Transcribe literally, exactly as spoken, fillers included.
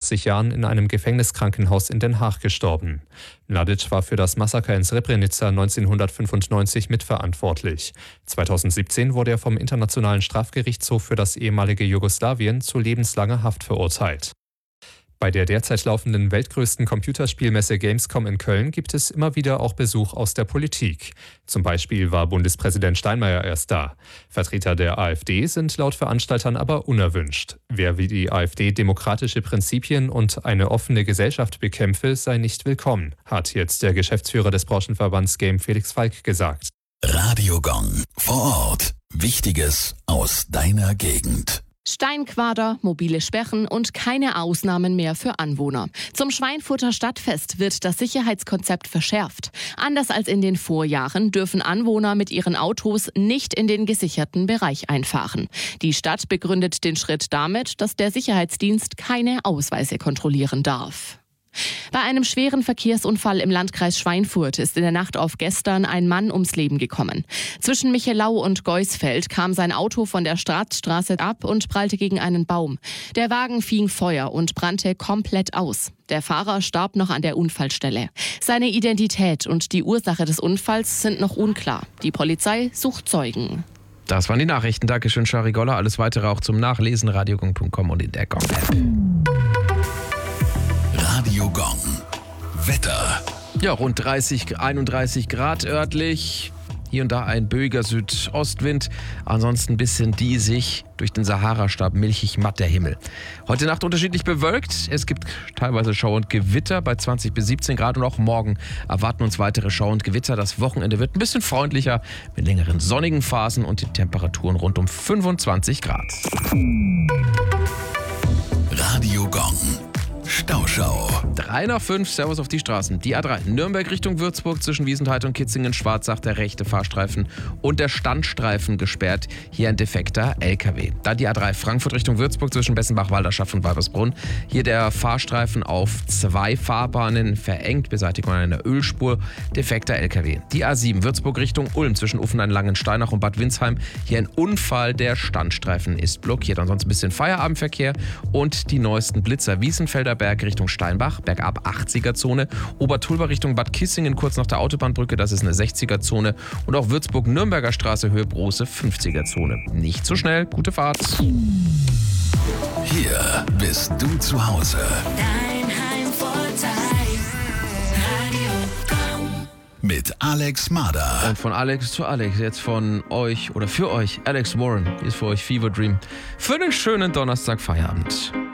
fünfundachtzig Jahren in einem Gefängniskrankenhaus in Den Haag gestorben. Mladic war für das Massaker in Srebrenica neunzehnhundertfünfundneunzig mitverantwortlich. zweitausendsiebzehn wurde er vom Internationalen Strafgerichtshof für das ehemalige Jugoslawien zu lebenslanger Haft verurteilt. Bei der derzeit laufenden weltgrößten Computerspielmesse Gamescom in Köln gibt es immer wieder auch Besuch aus der Politik. Zum Beispiel war Bundespräsident Steinmeier erst da. Vertreter der AfD sind laut Veranstaltern aber unerwünscht. Wer wie die AfD demokratische Prinzipien und eine offene Gesellschaft bekämpfe, sei nicht willkommen, hat jetzt der Geschäftsführer des Branchenverbands Game Felix Falk gesagt. Radiogong vor Ort. Wichtiges aus deiner Gegend. Steinquader, mobile Sperren und keine Ausnahmen mehr für Anwohner. Zum Schweinfurter Stadtfest wird das Sicherheitskonzept verschärft. Anders als in den Vorjahren dürfen Anwohner mit ihren Autos nicht in den gesicherten Bereich einfahren. Die Stadt begründet den Schritt damit, dass der Sicherheitsdienst keine Ausweise kontrollieren darf. Bei einem schweren Verkehrsunfall im Landkreis Schweinfurt ist in der Nacht auf gestern ein Mann ums Leben gekommen. Zwischen Michelau und Geusfeld kam sein Auto von der Staatsstraße ab und prallte gegen einen Baum. Der Wagen fing Feuer und brannte komplett aus. Der Fahrer starb noch an der Unfallstelle. Seine Identität und die Ursache des Unfalls sind noch unklar. Die Polizei sucht Zeugen. Das waren die Nachrichten. Dankeschön, Shari Goller. Alles weitere auch zum Nachlesen, radiogong punkt com und in der Gong-App. Radiogong. Wetter. Ja, rund dreißig, einunddreißig Grad örtlich. Hier und da ein böiger Südostwind. Ansonsten ein bisschen diesig. Durch den Sahara-Stab milchig matt der Himmel. Heute Nacht unterschiedlich bewölkt. Es gibt teilweise Schauer und Gewitter bei zwanzig bis siebzehn Grad. Und auch morgen erwarten uns weitere Schauer und Gewitter. Das Wochenende wird ein bisschen freundlicher mit längeren sonnigen Phasen und den Temperaturen rund um fünfundzwanzig Grad. Radiogong. Stauschau. drei nach fünf, Servus auf die Straßen. Die A drei, Nürnberg Richtung Würzburg zwischen Wiesenthal und Kitzingen-Schwarzach, der rechte Fahrstreifen und der Standstreifen gesperrt. Hier ein defekter L K W. Dann die A drei, Frankfurt Richtung Würzburg zwischen Bessenbach, Walderschaft und Weibersbrunn. Hier der Fahrstreifen auf zwei Fahrbahnen verengt, Beseitigung einer Ölspur, defekter L K W. Die A sieben, Würzburg Richtung Ulm zwischen Uffenhain, Langensteinach und Bad Windsheim. Hier ein Unfall, der Standstreifen ist blockiert. Ansonsten ein bisschen Feierabendverkehr und die neuesten Blitzer. Wiesenfelder Berg Richtung Steinbach, bergab achtziger-Zone. Obertulba Richtung Bad Kissingen, kurz nach der Autobahnbrücke, das ist eine sechziger-Zone. Und auch Würzburg-Nürnberger Straße, Höhe Broße, fünfziger-Zone. Nicht so schnell, gute Fahrt. Hier bist du zu Hause. Dein Heimvorteil. Radio Gong. Mit Alex Mader. Und von Alex zu Alex, jetzt von euch oder für euch, Alex Warren. Hier ist für euch Fever Dream. Für einen schönen Donnerstag Feierabend.